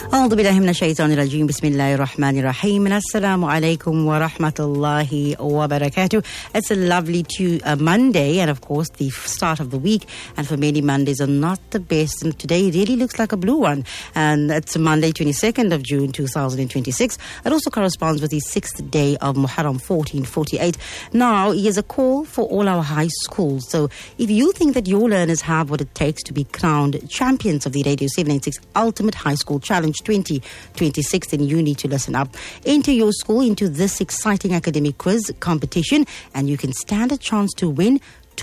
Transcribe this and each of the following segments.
أعوذ بالله من الشيطان الرجيم بسم الله الرحمن الرحيم السلام عليكم ورحمة الله وبركاته. It's a lovely Monday and of course the start of the week, and for many Mondays are not the best, and today really looks like a blue one, and it's Monday 22nd of June 2026. It also corresponds with the 6th day of Muharram 1448. Now here's a call for all our high schools. So if you think that your learners have what it takes to be crowned champions of the Radio 786 Ultimate High School Challenge 2026, then you need to listen up. Enter your school into this exciting academic quiz competition and you can stand a chance to win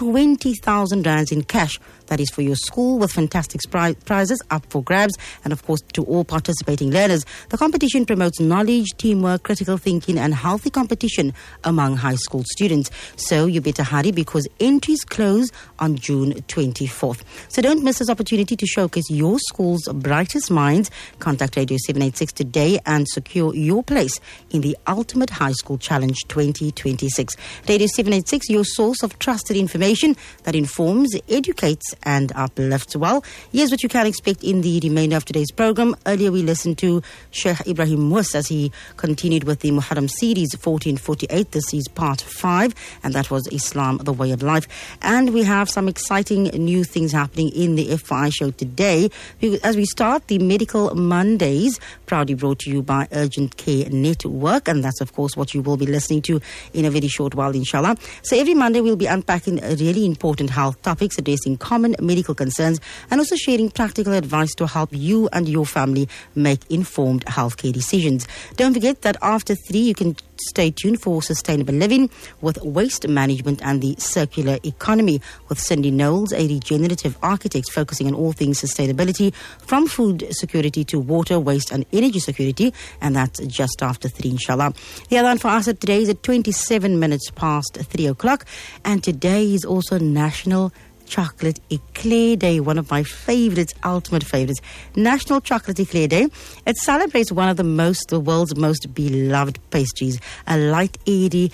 20,000 rands in cash. That is for your school, with fantastic prizes up for grabs, and of course to all participating learners. The competition promotes knowledge, teamwork, critical thinking and healthy competition among high school students. So you better hurry because entries close on June 24th. So don't miss this opportunity to showcase your school's brightest minds. Contact Radio 786 today and secure your place in the Ultimate High School Challenge 2026. Radio 786, your source of trusted information that informs, educates and uplifts. Well, here's what you can expect in the remainder of today's program. Earlier we listened to Sheikh Ibrahim Mus as he continued with the Muharram series 1448. This is part 5, and that was Islam, the way of life. And we have some exciting new things happening in the FYI show today. As we start, the Medical Mondays, proudly brought to you by Urgent Care Network, and that's of course what you will be listening to in a very short while, inshallah. So every Monday we'll be unpacking really important health topics, addressing common medical concerns and also sharing practical advice to help you and your family make informed healthcare decisions. Don't forget that after 3 you can stay tuned for Sustainable Living with Waste Management and the Circular Economy with Cindy Knowles, a regenerative architect focusing on all things sustainability, from food security to water, waste and energy security, and that's just after 3, inshallah. The other one for us today is at 27 minutes past 3 o'clock, and today is also National Chocolate Eclair Day, one of my favorites, ultimate favorites. National Chocolate Eclair Day. It celebrates one of the world's most beloved pastries, a light, airy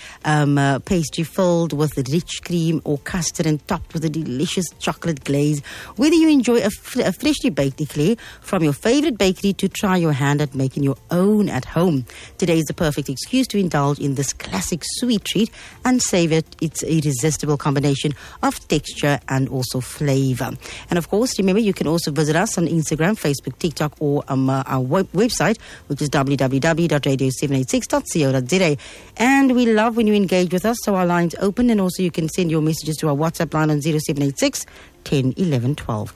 pastry filled with rich cream or custard and topped with a delicious chocolate glaze. Whether you enjoy a freshly baked eclair from your favorite bakery to try your hand at making your own at home, today is the perfect excuse to indulge in this classic sweet treat and savor its irresistible combination of texture and also flavor. And of course, remember, you can also visit us on Instagram, Facebook, TikTok, or our website, which is www.radio786.co.za. And we love when you engage with us, so our line's open, and also you can send your messages to our WhatsApp line on 0786 10 11 12.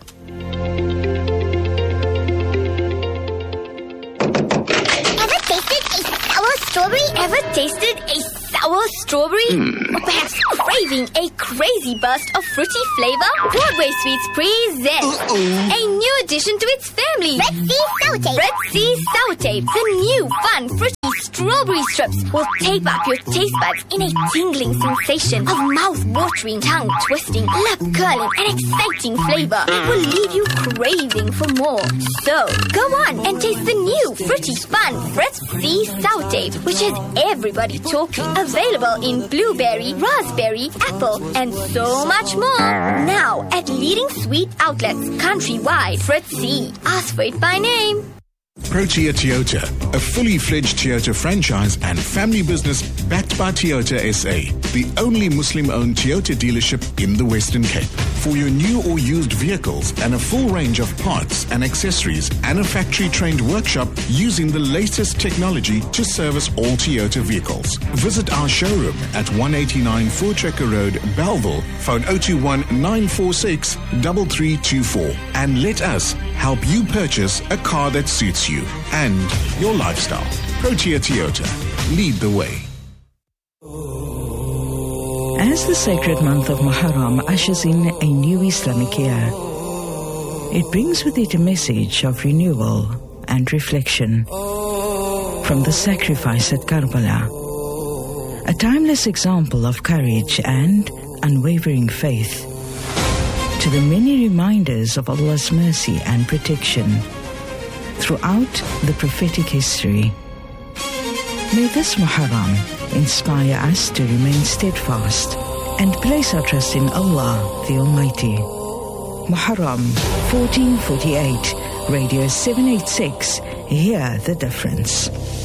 Ever tasted a sour strawberry? Or perhaps craving a crazy burst of fruity flavor? Broadway Sweets presents a new addition to its family. Red Sea Sour Tape. Red Sea Sour Tape. The new fun fruity strawberry strips will tape up your taste buds in a tingling sensation of mouth-watering, tongue-twisting, lip-curling and exciting flavor. It will leave you craving for more. So, go on and taste the new fruity fun Red Sea Sour Tape, which has everybody talking. Available in blueberry, raspberry, apple, and so much more. Now at leading sweet outlets countrywide. Fritz C. Ask for it by name. Protea Toyota, a fully fledged Toyota franchise and family business backed by Toyota SA, the only Muslim-owned Toyota dealership in the Western Cape. For your new or used vehicles and a full range of parts and accessories, and a factory-trained workshop using the latest technology to service all Toyota vehicles. Visit our showroom at 189 Voortrekker Road, Bellville, phone 021-946-3324, and let us help you purchase a car that suits you and your lifestyle. Protea Toyota. Lead the way. As the sacred month of Muharram ushers in a new Islamic year, it brings with it a message of renewal and reflection. From the sacrifice at Karbala, a timeless example of courage and unwavering faith, to the many reminders of Allah's mercy and protection throughout the prophetic history. May this Muharram inspire us to remain steadfast and place our trust in Allah, the Almighty. Muharram 1448, Radio 786 Hear the difference.